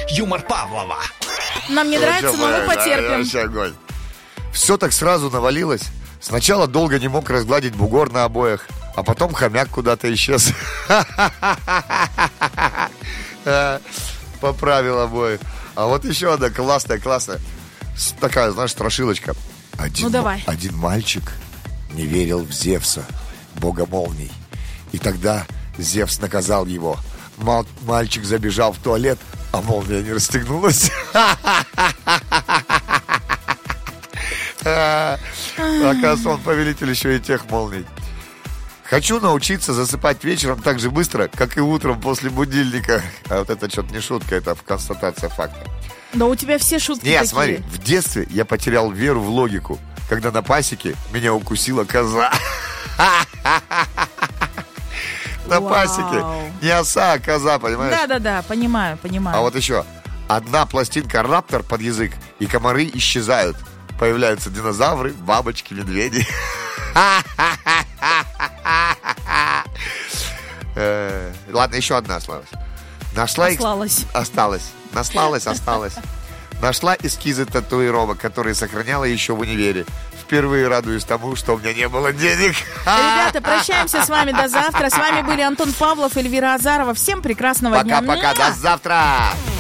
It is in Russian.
Юмор Павлова. Нам не нравится, но мы потерпим. Вообще огонь. Все так сразу навалилось. Сначала долго не мог разгладить бугор на обоях, а потом хомяк куда-то исчез. Поправил обои. А вот еще одна классная. Такая, знаешь, страшилочка. Один мальчик не верил в Зевса, бога молний. И тогда Зевс наказал его. Мальчик забежал в туалет, а молния не расстегнулась. Оказывается, он повелитель еще и тех молний. Хочу научиться засыпать вечером так же быстро, как и утром после будильника. А вот это что-то не шутка, это констатация факта. Да у тебя все шутки Нет, такие. смотри, в детстве я потерял веру в логику, когда на пасеке меня укусила коза. На пасеке. Не оса, а коза, понимаешь? Да, понимаю. А вот еще. Одна пластинка раптор под язык, и комары исчезают. Появляются динозавры, бабочки, медведи. Ладно, еще одна осталась. Осталась. Нашла эскизы татуировок, которые сохраняла еще в универе. Впервые радуюсь тому, что у меня не было денег. Ребята, прощаемся с вами до завтра. С вами были Антон Павлов, Эльвира Азарова. Всем прекрасного дня. Пока-пока, до завтра.